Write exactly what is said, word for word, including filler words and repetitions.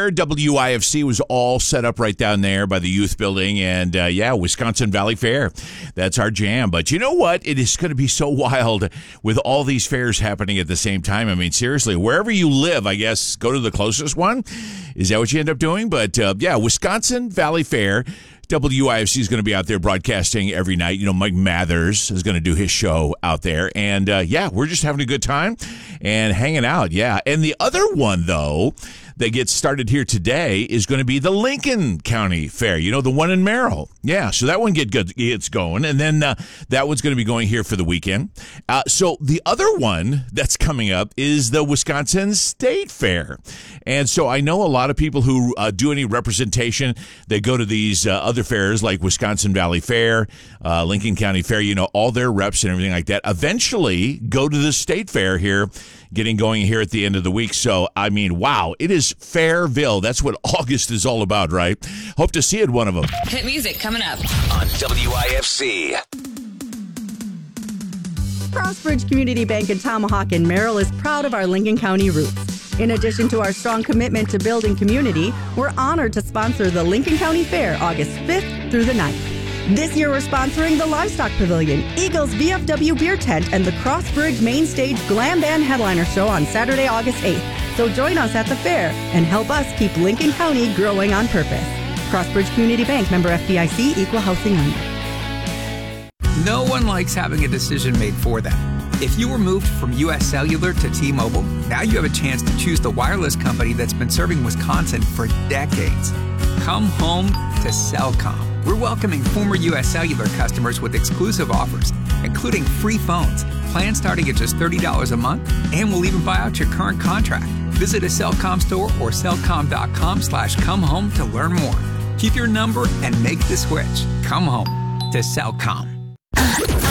Fair. W I F C was all set up right down there by the youth building. And, uh, yeah, Wisconsin Valley Fair. That's our jam. But you know what? It is going to be so wild with all these fairs happening at the same time. I mean, seriously, wherever you live, I guess, go to the closest one. Is that what you end up doing? But, uh, yeah, Wisconsin Valley Fair. W I F C is going to be out there broadcasting every night. You know, Mike Mathers is going to do his show out there. And, uh, yeah, we're just having a good time and hanging out. Yeah. And the other one, though, that gets started here today is going to be the Lincoln County Fair. You know, the one in Merrill. Yeah, so that one get good, gets going. And then uh, that one's going to be going here for the weekend. Uh, so the other one that's coming up is the Wisconsin State Fair. And so I know a lot of people who uh, do any representation, they go to these uh, other fairs like Wisconsin Valley Fair, uh, Lincoln County Fair, you know, all their reps and everything like that. Eventually go to the State Fair here, getting going here at the end of the week. So, I mean, wow, it is Fairville. That's what August is all about, right? Hope to see you at one of them. Hit music coming up on W I F C. Crossbridge Community Bank in Tomahawk and Merrill is proud of our Lincoln County roots. In addition to our strong commitment to building community, we're honored to sponsor the Lincoln County Fair August fifth through the ninth. This year, we're sponsoring the Livestock Pavilion, Eagles V F W Beer Tent, and the Crossbridge Main Stage Glam Band Headliner Show on Saturday, August eighth. So join us at the fair and help us keep Lincoln County growing on purpose. Crossbridge Community Bank, member F D I C, equal housing lender. No one likes having a decision made for them. If you were moved from U S Cellular to T-Mobile, now you have a chance to choose the wireless company that's been serving Wisconsin for decades. Come home to Cellcom. We're welcoming former U S Cellular customers with exclusive offers, including free phones, plans starting at just thirty dollars a month, and we'll even buy out your current contract. Visit a Cellcom store or cellcom.com slash come home to learn more. Keep your number and make the switch. Come home to Cellcom.